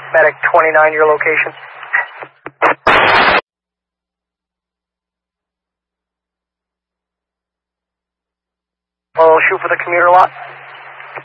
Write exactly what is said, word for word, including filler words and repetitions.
Medic twenty-nine, your location. We'll shoot for the commuter lot.